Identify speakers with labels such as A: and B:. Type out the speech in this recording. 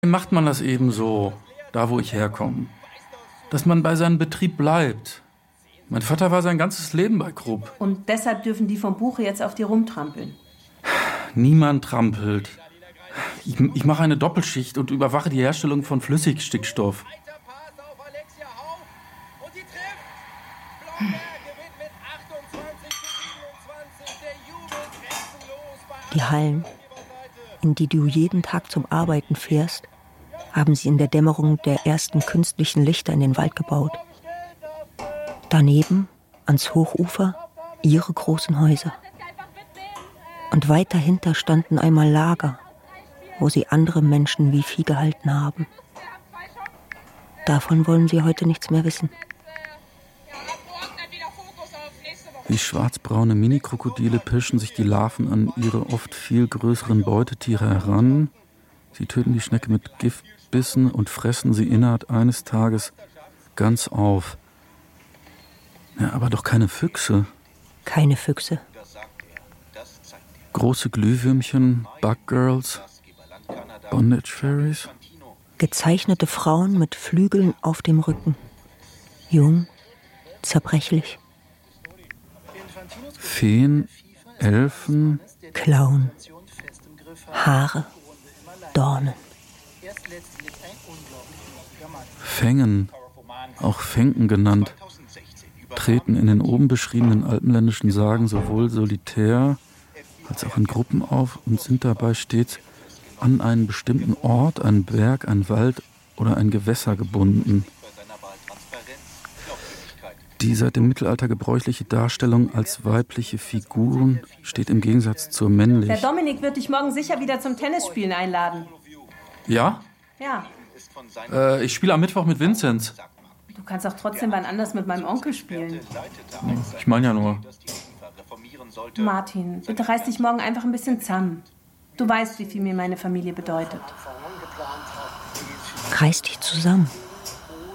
A: Macht man das eben so, da wo ich herkomme. Dass man bei seinem Betrieb bleibt. Mein Vater war sein ganzes Leben bei Krupp.
B: Und deshalb dürfen die vom Buche jetzt auf dir rumtrampeln.
A: Niemand trampelt. Ich mache eine Doppelschicht und überwache die Herstellung von Flüssigstickstoff.
C: Die Hallen, in die du jeden Tag zum Arbeiten fährst, haben sie in der Dämmerung der ersten künstlichen Lichter in den Wald gebaut. Daneben, ans Hochufer, ihre großen Häuser. Und weit dahinter standen einmal Lager, wo sie andere Menschen wie Vieh gehalten haben. Davon wollen sie heute nichts mehr wissen.
A: Wie schwarzbraune Mini-Krokodile pirschen sich die Larven an ihre oft viel größeren Beutetiere heran. Sie töten die Schnecke mit Giftbissen und fressen sie innerhalb eines Tages ganz auf. Ja, aber doch keine Füchse.
C: Keine Füchse.
A: Große Glühwürmchen, Bug-Girls, Bondage-Fairies.
C: Gezeichnete Frauen mit Flügeln auf dem Rücken. Jung, zerbrechlich.
A: Feen, Elfen,
C: Klauen, Haare, Dornen.
A: Fängen, auch Fenken genannt, treten in den oben beschriebenen alpenländischen Sagen sowohl solitär als auch in Gruppen auf und sind dabei stets an einen bestimmten Ort, einen Berg, einen Wald oder ein Gewässer gebunden. Die seit dem Mittelalter gebräuchliche Darstellung als weibliche Figuren steht im Gegensatz zur männlichen.
B: Der Dominik wird dich morgen sicher wieder zum Tennisspielen einladen.
A: Ja?
B: Ja.
A: Ich spiele am Mittwoch mit Vinzenz.
B: Du kannst auch trotzdem wann anders mit meinem Onkel spielen.
A: Ich meine ja nur.
B: Martin, bitte reiß dich morgen einfach ein bisschen zusammen. Du weißt, wie viel mir meine Familie bedeutet.
C: Reiß dich zusammen.